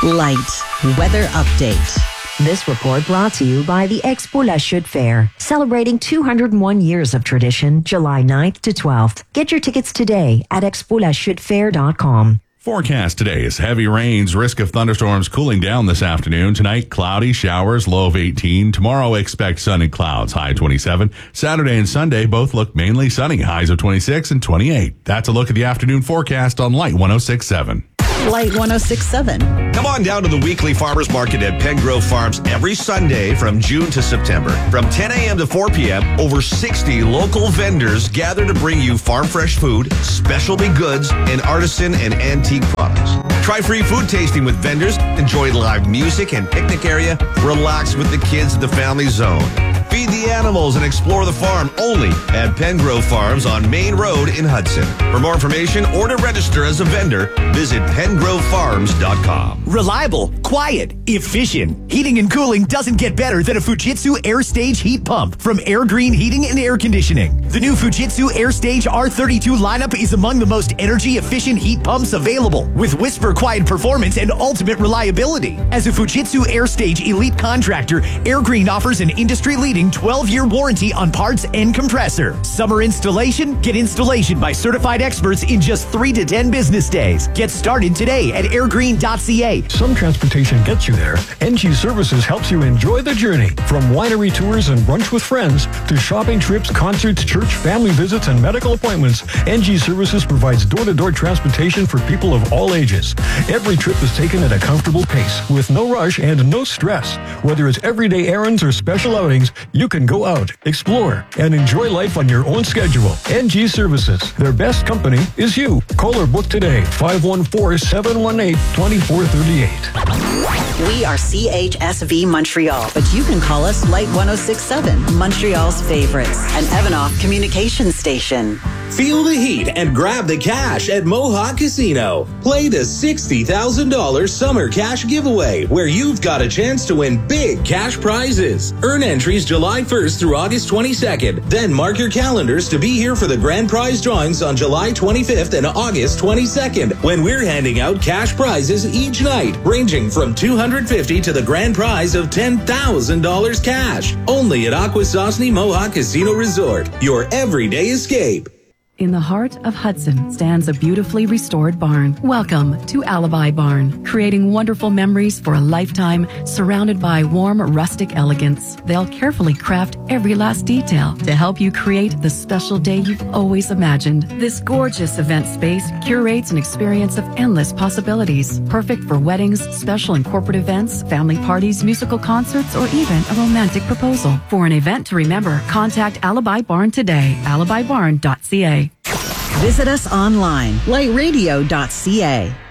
Light weather update. This report brought to you by the Expo La Chute Fair, celebrating 201 years of tradition, July 9th to 12th. Get your tickets today at expolachutefair.com. Forecast today is heavy rains, risk of thunderstorms cooling down this afternoon. Tonight, cloudy showers, low of 18. Tomorrow, expect sun and clouds, high 27. Saturday and Sunday both look mainly sunny, highs of 26 and 28. That's a look at the afternoon forecast on Light 106.7. Light 106.7. Come on down to the weekly farmers market at Pengrove Farms every Sunday from June to September. From 10 a.m. to 4 p.m., over 60 local vendors gather to bring you farm fresh food, specialty goods, and artisan and antique products. Try free food tasting with vendors, enjoy live music and picnic area, relax with the kids at the family zone. Feed the animals and explore the farm only at Pengrove Farms on Main Road in Hudson. For more information or to register as a vendor, visit pengrovefarms.com. Reliable, quiet, efficient. Heating and cooling doesn't get better than a Fujitsu AirStage heat pump from Air Green Heating and Air Conditioning. The new Fujitsu AirStage R32 lineup is among the most energy-efficient heat pumps available, with whisper-quiet performance and ultimate reliability. As a Fujitsu AirStage elite contractor, Air Green offers an industry-leading 12-year warranty on parts and compressor. Summer installation? Get installation by certified experts in just 3 to 10 business days. Get started today at airgreen.ca. Some transportation gets you there. NG Services helps you enjoy the journey. From winery tours and brunch with friends to shopping trips, concerts, church, family visits, and medical appointments, NG Services provides door-to-door transportation for people of all ages. Every trip is taken at a comfortable pace with no rush and no stress. Whether it's everyday errands or special outings, you can go out, explore, and enjoy life on your own schedule. NG Services. Their best company is you. Call or book today. 514-718-2438. We are CHSV Montreal, but you can call us Light 106.7, Montreal's favorites, an Evanoff communication station. Feel the heat and grab the cash at Mohawk Casino. Play the $60,000 summer cash giveaway, where you've got a chance to win big cash prizes. Earn entries July 1st through August 22nd. Then mark your calendars to be here for the grand prize drawings on July 25th and August 22nd, when we're handing out cash prizes each night, ranging from $250 to the grand prize of $10,000 cash. Only at Akwesasne Mohawk Casino Resort, your everyday escape. In the heart of Hudson stands a beautifully restored barn. Welcome to Alibi Barn, creating wonderful memories for a lifetime, surrounded by warm, rustic elegance. They'll carefully craft every last detail to help you create the special day you've always imagined. This gorgeous event space curates an experience of endless possibilities, perfect for weddings, special and corporate events, family parties, musical concerts, or even a romantic proposal. For an event to remember, contact Alibi Barn today, alibibarn.ca. Visit us online, lightradio.ca.